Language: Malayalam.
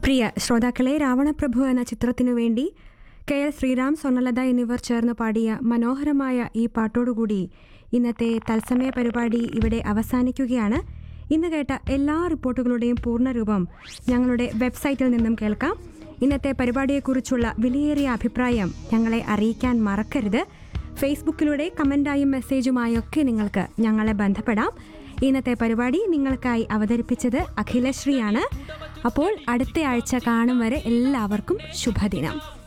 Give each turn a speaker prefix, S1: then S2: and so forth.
S1: പ്രിയ ശ്രോതാക്കളെ, രാവണപ്രഭു എന്ന ചിത്രത്തിനു വേണ്ടി KL ശ്രീറാം, സ്വർണ്ണലത എന്നിവർ ചേർന്ന് പാടിയ മനോഹരമായ ഈ പാട്ടോടുകൂടി ഇന്നത്തെ തത്സമയ പരിപാടി ഇവിടെ അവസാനിക്കുകയാണ്. ഇന്ന് കേട്ട എല്ലാ റിപ്പോർട്ടുകളുടെയും പൂർണ്ണരൂപം ഞങ്ങളുടെ വെബ്സൈറ്റിൽ നിന്നും കേൾക്കാം. ഇന്നത്തെ പരിപാടിയെക്കുറിച്ചുള്ള വിലയേറിയ അഭിപ്രായം ഞങ്ങളെ അറിയിക്കാൻ മറക്കരുത്. ഫേസ്ബുക്കിലൂടെ കമൻ്റായും മെസ്സേജുമായൊക്കെ നിങ്ങൾക്ക് ഞങ്ങളെ ബന്ധപ്പെടാം. ഇന്നത്തെ പരിപാടി നിങ്ങൾക്കായി അവതരിപ്പിച്ചത് അഖിലശ്രീയാണ്. അപ്പോൾ അടുത്ത ആഴ്ച കാണും വരെ എല്ലാവർക്കും ശുഭദിനം.